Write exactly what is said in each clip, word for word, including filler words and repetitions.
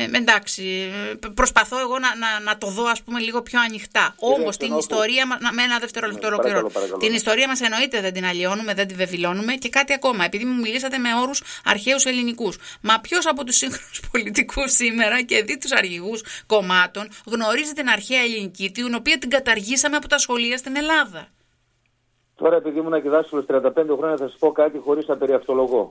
Ε, εντάξει, προσπαθώ εγώ να, να, να το δω, ας πούμε, λίγο πιο ανοιχτά. Όμως την ιστορία μας, με ένα δεύτερο λεπτό ολοκληρώνω. Την ιστορία μας εννοείται δεν την αλλοιώνουμε, δεν την βεβηλώνουμε. Και κάτι ακόμα, επειδή μου μιλήσατε με όρους αρχαίους ελληνικούς. Μα ποιος από τους σύγχρονους πολιτικούς σήμερα και δι' τους αρχηγούς κομμάτων γνωρίζει την αρχαία ελληνική, την οποία την καταργήσαμε από τα σχολεία στην Ελλάδα? Τώρα, επειδή ήμουν και δάσκαλος τριάντα πέντε χρόνια, θα σας πω κάτι χωρίς να περιαυτολογώ.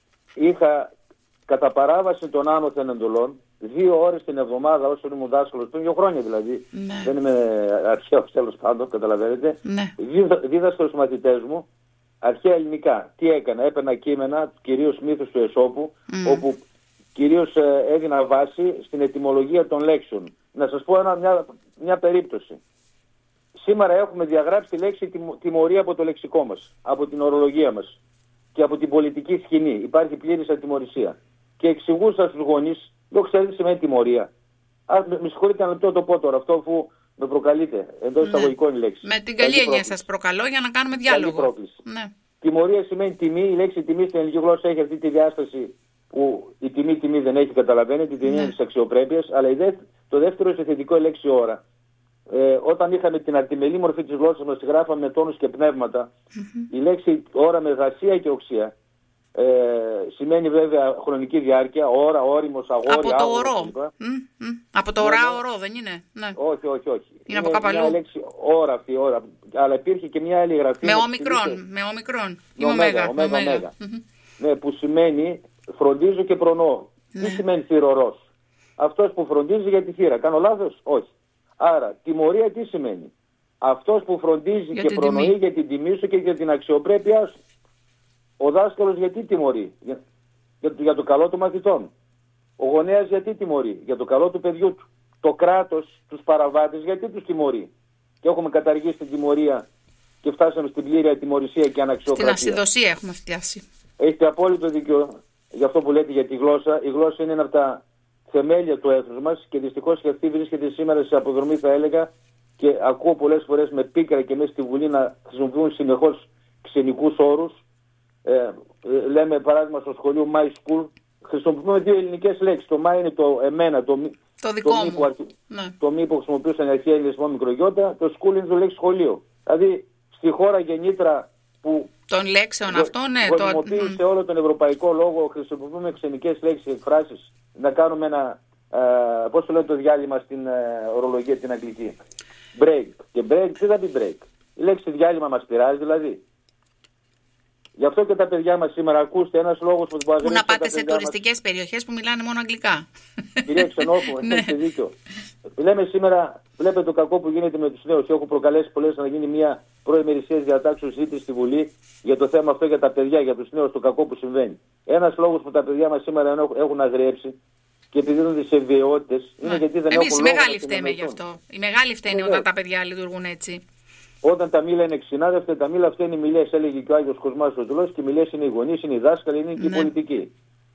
Είχα κατά παράβαση των άνωθεν εντολών δύο ώρες την εβδομάδα όσο ήμουν δάσκαλος, πριν δύο χρόνια δηλαδή. Ναι. Δεν είμαι αρχαίος, τέλος πάντων, καταλαβαίνετε. Ναι. Δίδασκα στους μαθητές μου αρχαία ελληνικά. Τι έκανα? Έπαιρνα κείμενα, κυρίως μύθους του Αισόπου, mm. όπου κυρίως ε, έδινα βάση στην ετυμολογία των λέξεων. Να σας πω ένα, μια, μια περίπτωση. Σήμερα έχουμε διαγράψει τη λέξη τιμ, τιμωρία από το λεξικό μας, από την ορολογία μας και από την πολιτική σκηνή. Υπάρχει πλήρης ατιμωρησία. Και εξηγούσα στους γονείς, δεν ξέρετε τι σημαίνει τιμωρία. Α, με, με συγχωρείτε να το, το πω τώρα, αυτό αφού με προκαλείτε, εντός εισαγωγικών, ναι, η λέξη. Με την καλή έννοια σας προκαλώ για να κάνουμε διάλογο. Ναι. Τιμωρία σημαίνει τιμή. Η λέξη τιμή στην ελληνική γλώσσα έχει αυτή τη διάσταση που η τιμή τιμή δεν έχει, καταλαβαίνετε, την τιμή, ναι, της αξιοπρέπειας, αλλά η δε, το δεύτερο σε θετικό η λέξη ώρα. Ε, όταν είχαμε την αρτιμελή μορφή της γλώσσας μας, τη γράφαμε με τόνους και πνεύματα, mm-hmm. η λέξη ώρα με γασία και οξία ε, σημαίνει βέβαια χρονική διάρκεια, ώρα, όριμος, αγόρι, από το άγορος, ορό. Mm-hmm. Από το ωρά ορό, δεν είναι? Ναι. Όχι, όχι, όχι. Είναι, είναι από κάπου αλλού. Μια λέξη ώρα αυτή, ώρα. Αλλά υπήρχε και μια άλλη γραφή. Με ομικρόν, με ομικρόν. Ή ωμέγα, ωμέγα, ωμέγα. Mm-hmm. Ναι, που σημαίνει φροντίζω και προνοώ. Ναι. Τι σημαίνει θηρορός? Αυτός που φροντίζει για τη θύρα. Κάνω λάθος? Όχι. Άρα, τιμωρία τι σημαίνει? Αυτός που φροντίζει για και προνοεί τιμή. Για την τιμή σου και για την αξιοπρέπειά σου. Ο δάσκαλος γιατί τιμωρεί? Για, για, για το καλό των μαθητών. Ο γονέας γιατί τιμωρεί? Για το καλό του παιδιού του. Το κράτος, τους παραβάτες, γιατί τους τιμωρεί? Και έχουμε καταργήσει την τιμωρία και φτάσαμε στην πλήρη ατιμωρησία και αναξιοκρατία. Στην ασυδοσία έχουμε φτιάσει. Έχετε απόλυτο δίκιο για αυτό που λέτε για τη γλώσσα. Η γλώσσα είναι ένα από τα θεμέλια του έθνους μας και δυστυχώς και αυτή βρίσκεται σήμερα σε αποδρομή, θα έλεγα, και ακούω πολλές φορές με πίκρα και μέσα στη Βουλή να χρησιμοποιούν συνεχώς ξενικούς όρους. Ε, ε, λέμε παράδειγμα στο σχολείο my school, χρησιμοποιούμε δύο ελληνικές λέξεις. Το my είναι το εμένα, το, το δικό το μου. Που, αρχι... ναι. το μη που χρησιμοποιούσαν οι αρχαίοι Έλληνες μόνο μικρογιώτα, το school είναι το λέξη σχολείο. Δηλαδή στη χώρα γεννήτρα που των λέξεων αυτών, ναι. Χρησιμοποιεί σε όλο τον ευρωπαϊκό λόγο, χρησιμοποιούμε ξενικές λέξεις και εκφράσεις. Να κάνουμε ένα, ε, πώς το λένε το διάλειμμα στην ε, ορολογία την αγγλική. Break. Και break, τι θα πει break? Η λέξη διάλειμμα μας πειράζει δηλαδή. Γι' αυτό και τα παιδιά μας σήμερα, ακούστε, ένας λόγος που μπορεί να πάτε σε τουριστικές μας... περιοχές που μιλάνε μόνο αγγλικά. Κυρία Ξενόφου, έχετε δίκιο. Λέμε σήμερα, βλέπετε το κακό που γίνεται με τους νέους. Έχω προκαλέσει πολλές να γίνει μια προημερησίας διατάξεως συζήτηση στη Βουλή για το θέμα αυτό, για τα παιδιά, για τους νέους, το κακό που συμβαίνει. Ένας λόγος που τα παιδιά μας σήμερα έχουν αγριέψει και επιδίδονται σε βιαιότητες είναι γιατί δεν Εμείς έχουν. Εμείς οι μεγάλοι φταίμε γι' αυτό. Οι μεγάλοι φταίνε όταν τα παιδιά λειτουργούν έτσι. Όταν τα μήλα είναι ξυνάδευτε, τα μήλα αυτά είναι οι μιλές, έλεγε και ο Άγιος Κοσμάς ο Τουλός, και οι μιλές είναι οι γονείς, είναι οι δάσκαλοι, είναι και οι πολιτικοί.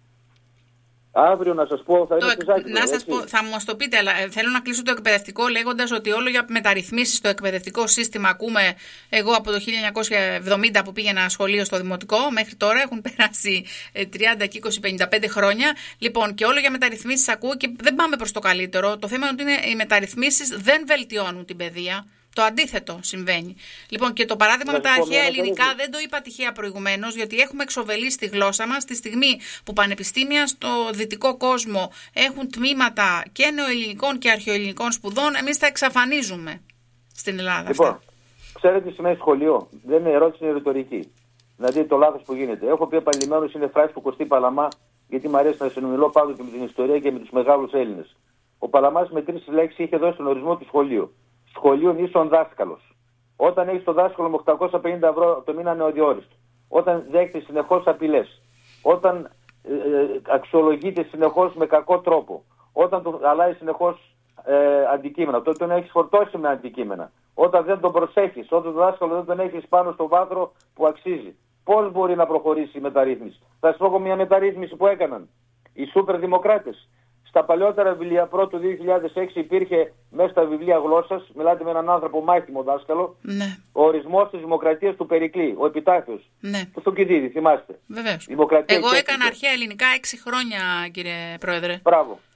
Αύριο να σας πω, θα είναι εκ... Ζάκη, να σας πω, θα μου το πείτε, αλλά θέλω να κλείσω το εκπαιδευτικό λέγοντας ότι όλο για μεταρρυθμίσεις στο εκπαιδευτικό σύστημα ακούμε. Εγώ από το χίλια εννιακόσια εβδομήντα που πήγαινα σχολείο στο δημοτικό μέχρι τώρα έχουν περάσει τριάντα και είκοσι πενήντα πέντε χρόνια. Λοιπόν, και όλο για μεταρρυθμίσεις ακούω και δεν πάμε προς το καλύτερο. Το θέμα είναι ότι οι μεταρρυθμίσεις δεν βελτιώνουν την παιδεία. Το αντίθετο συμβαίνει. Λοιπόν, και το παράδειγμα με τα αρχαία ελληνικά δεν το είπα τυχαία προηγουμένως, γιατί έχουμε εξοβελήσει τη γλώσσα μας τη στιγμή που πανεπιστήμια στο δυτικό κόσμο έχουν τμήματα και νεοελληνικών και αρχαιοελληνικών σπουδών. Εμείς τα εξαφανίζουμε στην Ελλάδα. Λοιπόν, αυτά. Ξέρετε τι σημαίνει σχολείο? Δεν είναι ερώτηση, είναι ρητορική. Δηλαδή το λάθος που γίνεται. Έχω πει επανειλημμένως, είναι φράση που Κωστή Παλαμά, γιατί μου αρέσει να συνομιλώ πάντοτε με την ιστορία και με τους μεγάλους Έλληνες. Ο Παλαμάς με τρεις λέξεις είχε δώσει τον ορισμό του σχολείου. Σχολείο ίσον δάσκαλος. Όταν έχεις το δάσκαλο με οκτακόσια πενήντα ευρώ το μήνα νεοδιόριστο. Όταν δέχεται συνεχώς απειλές. Όταν ε, αξιολογείται συνεχώς με κακό τρόπο. Όταν το αλλάζει συνεχώς ε, αντικείμενα. Τότε τον έχεις φορτώσει με αντικείμενα. Όταν δεν τον προσέχεις. Όταν το δάσκαλο δεν τον έχεις πάνω στο βάθρο που αξίζει. Πώς μπορεί να προχωρήσει η μεταρρύθμιση? Θα σας πω μια μεταρρύθμιση που έκαναν οι σούπερ δημοκράτες. Στα παλιότερα βιβλία πρώτου δύο χιλιάδες έξι υπήρχε μέσα στα βιβλία γλώσσας, μιλάτε με έναν άνθρωπο μάχημο δάσκαλο, ναι. ο ορισμός της δημοκρατίας του Περικλή, ο επιτάφιος. Ναι. Του Θουκυδίδη, θυμάστε. Βεβαίως. Δημοκρατία. Εγώ έκανα αρχαία ελληνικά έξι χρόνια, κύριε Πρόεδρε. Μπράβο.